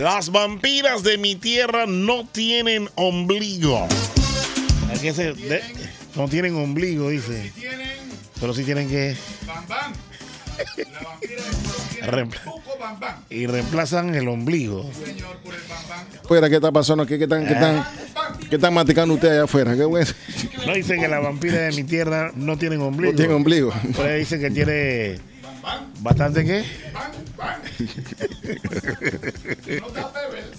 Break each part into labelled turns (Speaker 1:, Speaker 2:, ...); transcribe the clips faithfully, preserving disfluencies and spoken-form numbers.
Speaker 1: Las vampiras de mi tierra no tienen ombligo. ¿Qué se, de, no tienen ombligo, dice.
Speaker 2: Si tienen,
Speaker 1: pero si tienen que.
Speaker 2: Bam Bam. La vampira de Repla- poco Bam Bam.
Speaker 1: Y reemplazan el ombligo.
Speaker 2: Señor, por el Bam Bam.
Speaker 3: Fuera, ¿qué está pasando? ¿Qué, qué están, qué están, qué están maticando ustedes allá afuera? ¿Qué bueno?
Speaker 1: No dice que las vampiras de mi tierra no tienen ombligo.
Speaker 3: No tienen ombligo.
Speaker 1: Pero dice que tiene bastante qué.
Speaker 2: Bam Bam. No te apeves.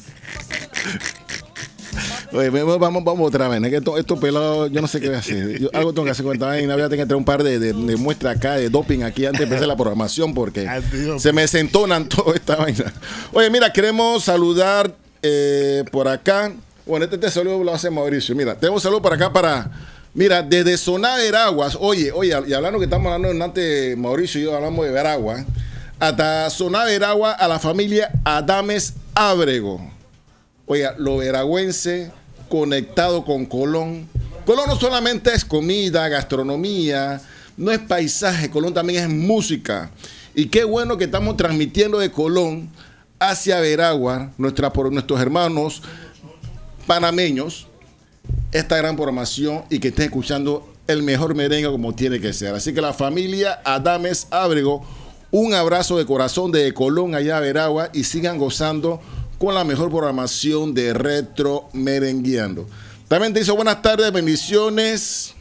Speaker 3: Oye, vamos, vamos, vamos otra vez. Es que estos esto pelados, yo no sé qué voy a hacer. Yo algo tengo que hacer con esta vaina. Voy a tener que traer un par de, de, de muestras acá de doping aquí antes de empezar la programación porque se me sentonan toda esta vaina. Oye, mira, queremos saludar eh, por acá. Bueno, este, este saludo lo hace Mauricio. Mira, tenemos un saludo por acá para. Mira, desde Zona Veraguas. Oye, oye, y hablando que estamos hablando antes, Mauricio y yo hablamos de Veragua. Hasta Zona Veragua a la familia Adames Ábrego. Oiga, lo veragüense conectado con Colón. Colón no solamente es comida, gastronomía, no es paisaje, Colón también es música. Y qué bueno que estamos transmitiendo de Colón hacia Veragua, nuestra, por nuestros hermanos panameños, esta gran programación y que estén escuchando el mejor merengue como tiene que ser. Así que la familia Adames Ábrego, un abrazo de corazón de Colón allá a Veragua y sigan gozando con la mejor programación de Retro Merengueando. También te dice buenas tardes, bendiciones.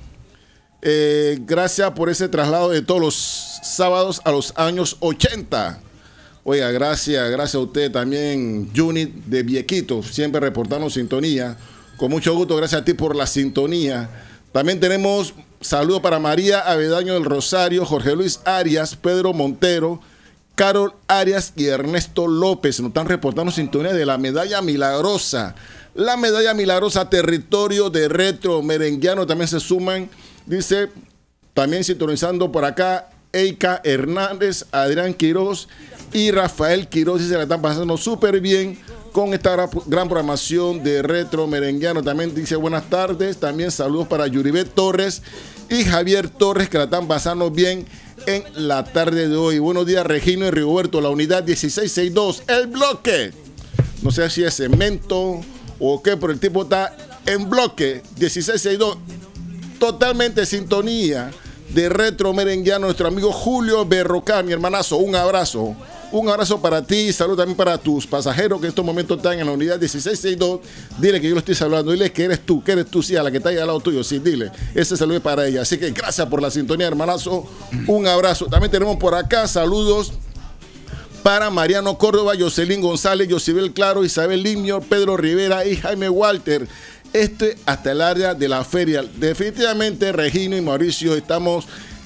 Speaker 3: Eh, gracias por ese traslado de todos los sábados a los años ochenta. Oiga, gracias, gracias a usted también, Junit de Viequito, siempre reportando sintonía. Con mucho gusto, gracias a ti por la sintonía. También tenemos saludos para María Avedaño del Rosario, Jorge Luis Arias, Pedro Montero, Carol Arias y Ernesto López. Nos están reportando sintonía de la Medalla Milagrosa. La Medalla Milagrosa, territorio de Retro Merengueano. También se suman, dice, también sintonizando por acá, Eika Hernández, Adrián Quiroz y Rafael Quiroz. Y se la están pasando súper bien con esta gran programación de Retro Merengueano. También dice buenas tardes. También saludos para Yuribet Torres y Javier Torres, que la están pasando bien en la tarde de hoy. Buenos días, Regino y Rigoberto, la unidad dieciséis sesenta y dos, el bloque. No sé si es cemento o qué, pero el tipo está en bloque dieciséis sesenta y dos. Totalmente sintonía de Retro Merengueano. Nuestro amigo Julio Berrocal, mi hermanazo, un abrazo. Un abrazo para ti, salud también para tus pasajeros que en estos momentos están en la unidad dieciséis sesenta y dos. Dile que yo lo estoy saludando, dile que eres tú, que eres tú, sí, a la que está ahí al lado tuyo, sí, dile. Ese saludo es para ella. Así que gracias por la sintonía, hermanazo. Un abrazo. También tenemos por acá saludos para Mariano Córdoba, Jocelyn González, Josibel Claro, Isabel Limio, Pedro Rivera y Jaime Walter. Este hasta el área de la feria. Definitivamente, Regino y Mauricio estamos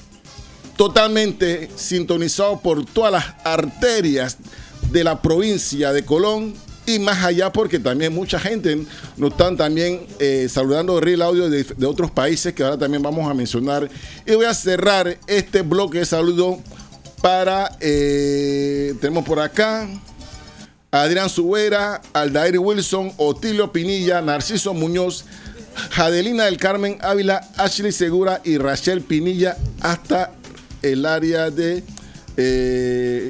Speaker 3: totalmente sintonizado por todas las arterias de la provincia de Colón y más allá, porque también mucha gente nos están también eh, saludando de Real Audio de, de otros países que ahora también vamos a mencionar. Y voy a cerrar este bloque de saludo para, eh, tenemos por acá a Adrián Subera, Aldair Wilson, Otilio Pinilla, Narciso Muñoz, Jadelina del Carmen Ávila, Ashley Segura y Rachel Pinilla hasta el área de eh,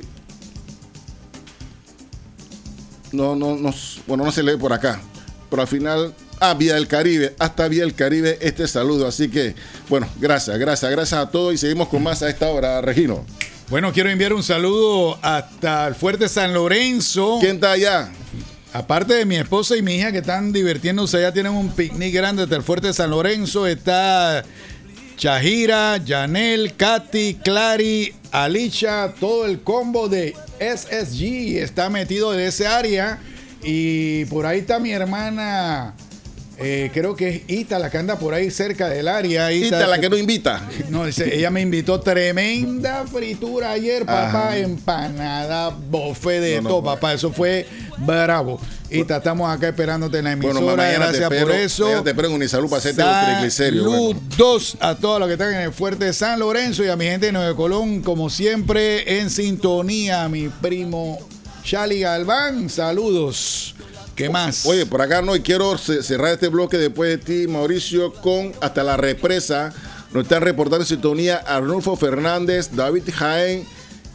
Speaker 3: no, no, no, bueno, no se lee por acá, pero al final, ah, Vía del Caribe, hasta Vía del Caribe este saludo, así que, bueno, gracias, gracias, gracias a todos y seguimos con más a esta hora, Regino.
Speaker 2: Bueno, quiero enviar un saludo hasta el Fuerte San Lorenzo.
Speaker 3: ¿Quién está allá?
Speaker 2: Aparte de mi esposa y mi hija que están divirtiéndose, allá tienen un picnic grande hasta el Fuerte San Lorenzo, está Chahira, Yanel, Katy, Clary, Alicia, todo el combo de S S G está metido en ese área. Y por ahí está mi hermana, eh, creo que es Ita, la que anda por ahí cerca del área.
Speaker 3: Ita, Ita la que no invita.
Speaker 2: No, ella me invitó tremenda fritura ayer, papá. Ajá. Empanada, bofe de no, no, todo, no, papá. Eso fue bravo. Ita, estamos acá esperándote en la emisora. Bueno, mamá, gracias espero, por eso.
Speaker 3: Te espero un salud para hacerte los triglicéridos.
Speaker 2: Saludos bueno. a todos los que están en el Fuerte San Lorenzo y a mi gente de Nueva Colón, como siempre, en sintonía. Mi primo Charlie Galván, saludos. ¿Qué más?
Speaker 3: Oye, por acá no, y quiero cerrar este bloque después de ti, Mauricio, con hasta la represa. Nos están reportando en sintonía Arnulfo Fernández, David Jaén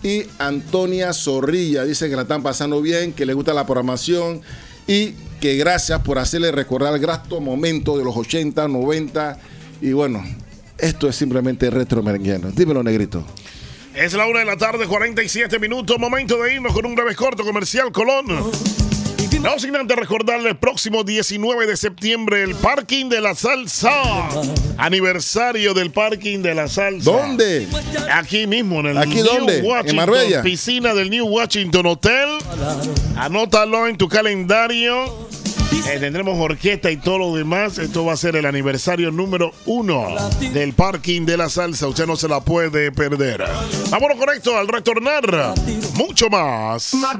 Speaker 3: y Antonia Zorrilla. Dice que la están pasando bien, que les gusta la programación y que gracias por hacerle recordar el grato momento de los ochenta, noventa. Y bueno, esto es simplemente retro merenguiano. Dímelo, negrito.
Speaker 1: Es la una de la tarde, cuarenta y siete minutos. Momento de irnos con un breve corto comercial, Colón. No sin antes recordarle el próximo diecinueve de septiembre el Parking de la Salsa. Aniversario del Parking de la Salsa.
Speaker 3: ¿Dónde?
Speaker 1: Aquí mismo, en el
Speaker 3: ¿Aquí
Speaker 1: New
Speaker 3: dónde?
Speaker 1: Washington,
Speaker 3: ¿En Marbella?
Speaker 1: Piscina del New Washington Hotel. Anótalo en tu calendario. Eh, tendremos orquesta y todo lo demás. Esto va a ser el aniversario número uno del Parking de la Salsa. Usted no se la puede perder. Vámonos con esto al retornar. Mucho más.